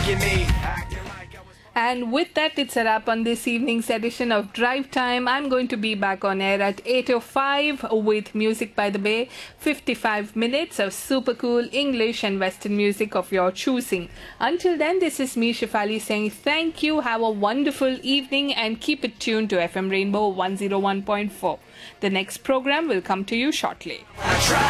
And with that, it's a wrap on this evening's edition of Drive Time. I'm going to be back on air at 8:05 with Music by the Bay. 55 minutes of super cool English and Western music of your choosing. Until then, this is me, Shifali, saying thank you, have a wonderful evening, and keep it tuned to FM Rainbow 101.4. The next program will come to you shortly.